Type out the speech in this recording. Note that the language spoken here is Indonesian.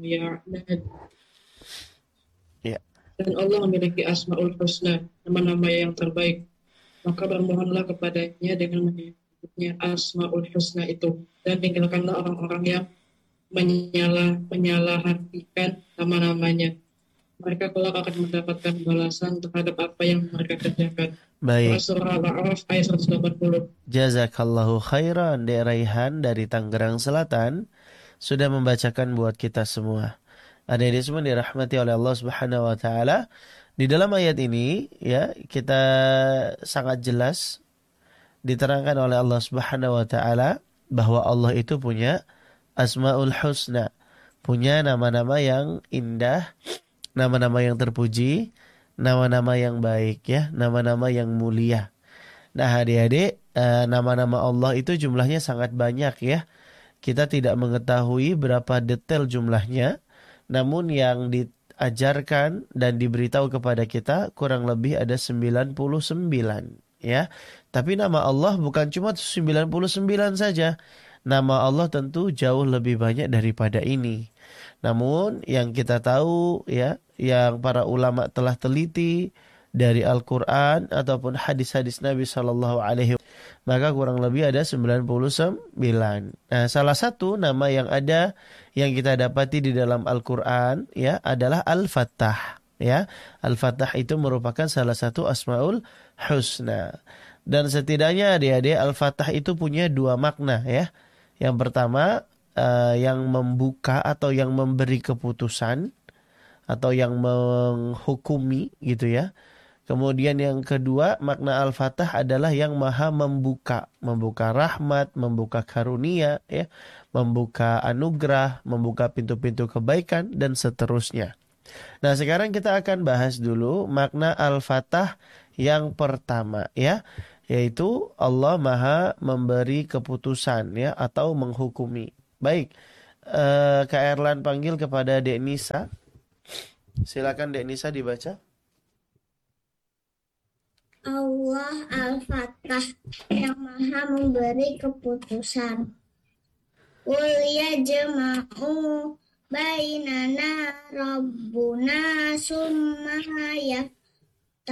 يعمل. Ya. Dan Allah memiliki Asmaul Husna, nama-nama yang terbaik. Maka bermohonlah kepadanya dengan menyebutnya Asmaul Husna itu. Dan tinggalkanlah orang-orang yang menyalahartikan nama-namanya. Mereka kelak akan mendapatkan balasan terhadap apa yang mereka kerjakan. Baik. Surah Al-A'raf ayat 180. Jazakallahu khairan, Dek Raihan dari Tangerang Selatan sudah membacakan buat kita semua. Adik-adik semua dirahmati oleh Allah Subhanahu wa taala. Di dalam ayat ini ya, kita sangat jelas diterangkan oleh Allah Subhanahu wa taala bahwa Allah itu punya Asmaul Husna, punya nama-nama yang indah, nama-nama yang terpuji, nama-nama yang baik ya, nama-nama yang mulia. Nah, adik-adik, nama-nama Allah itu jumlahnya sangat banyak ya. Kita tidak mengetahui berapa detail jumlahnya, namun yang diajarkan dan diberitahu kepada kita kurang lebih ada 99 ya. Tapi nama Allah bukan cuma 99 saja. Nama Allah tentu jauh lebih banyak daripada ini. Namun yang kita tahu ya, yang para ulama telah teliti dari Al-Quran ataupun hadis-hadis Nabi Shallallahu Alaihi Wasallam, maka kurang lebih ada 99. Nah, salah satu nama yang ada yang kita dapati di dalam Al-Quran ya adalah Al-Fattah. Ya, Al-Fattah itu merupakan salah satu Asmaul Husna. Dan setidaknya adik-adik Al-Fattah itu punya dua makna ya. Yang pertama yang membuka atau yang memberi keputusan atau yang menghukumi gitu ya. Kemudian yang kedua, makna Al-Fatah adalah yang maha membuka. Membuka rahmat, membuka karunia, ya, membuka anugerah, membuka pintu-pintu kebaikan, dan seterusnya. Nah, sekarang kita akan bahas dulu makna Al-Fatah yang pertama, ya. Yaitu Allah maha memberi keputusan, ya, atau menghukumi. Baik, Kak Erlan panggil kepada Dek Nisa. Silakan Dek Nisa dibaca. Allah Al-Fatah yang maha memberi keputusan. Qul yajma'u bainana rabbuna summa